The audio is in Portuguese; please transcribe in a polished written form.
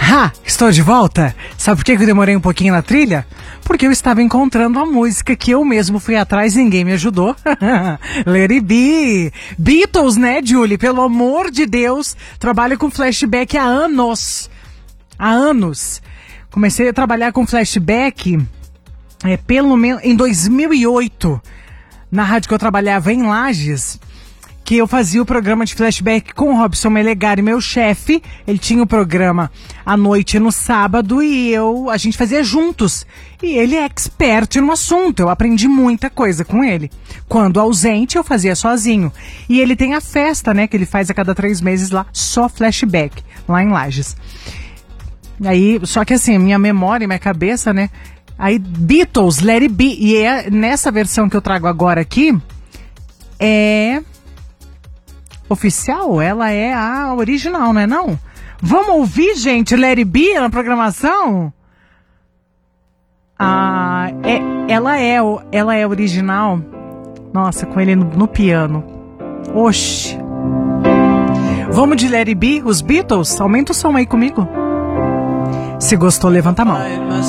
Ha! Estou de volta! Sabe por que eu demorei um pouquinho na trilha? Porque eu estava encontrando a música que eu mesmo fui atrás e ninguém me ajudou. Let It Be! Beatles, né, Julie? Pelo amor de Deus! Trabalho com flashback há anos. Há anos. Comecei a trabalhar com flashback pelo menos em 2008. Na rádio que eu trabalhava em Lages, que eu fazia o programa de flashback com o Robson Melegari, meu chefe. Ele tinha o programa à noite no sábado e a gente fazia juntos. E ele é expert no assunto, eu aprendi muita coisa com ele. Quando ausente, eu fazia sozinho. E ele tem a festa, né, que ele faz a cada 3 meses lá, só flashback, lá em Lages. Aí, só que assim, minha memória, minha cabeça, né, aí Beatles, Let It Be, e nessa versão que eu trago agora aqui, é oficial, ela é a original, não é não? Vamos ouvir, gente, Let It Be na programação? Ela é original. Nossa, com ele no piano. Oxi. Vamos de Let It Be, os Beatles? Aumenta o som aí comigo. Se gostou, levanta a mão.